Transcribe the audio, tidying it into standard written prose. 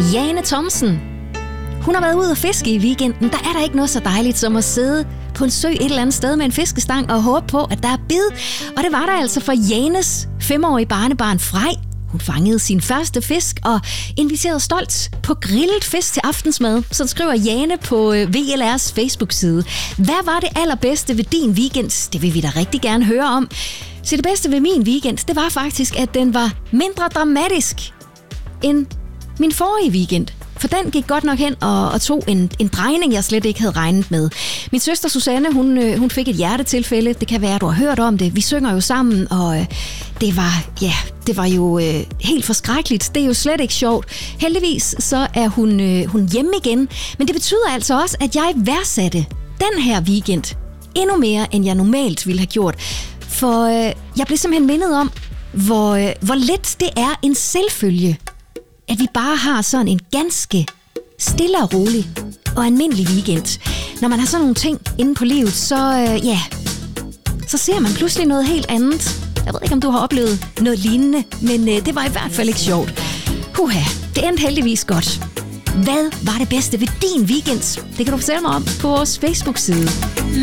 Jane Thomsen. Hun har været ude at fiske i weekenden. Der er der ikke noget så dejligt som at sidde på en sø et eller andet sted med en fiskestang og håbe på, at der er bid. Og det var der altså for Janes 5-årige barnebarn Frej. Hun fangede sin første fisk og inviterede stolt på grillet fisk til aftensmad. Så skriver Jane på VLR's Facebook-side. Hvad var det allerbedste ved din weekend? Det vil vi da rigtig gerne høre om. Så det bedste ved min weekend, det var faktisk, at den var mindre dramatisk end min forrige weekend. For den gik godt nok hen og tog en drejning, jeg slet ikke havde regnet med. Min søster Susanne, hun fik et hjertetilfælde. Det kan være, du har hørt om det. Vi synger jo sammen, og det var jo helt forskrækkeligt. Det er jo slet ikke sjovt. Heldigvis så er hun hjemme igen. Men det betyder altså også, at jeg værdsatte den her weekend endnu mere, end jeg normalt ville have gjort. For jeg blev simpelthen mindet om, hvor let det er en selvfølge, at vi bare har sådan en ganske stille og rolig og almindelig weekend. Når man har sådan nogle ting inde på livet, så ser man pludselig noget helt andet. Jeg ved ikke, om du har oplevet noget lignende, men det var i hvert fald ikke sjovt. Det endte heldigvis godt. Hvad var det bedste ved din weekend? Det kan du fortælle mig om på vores Facebook-side.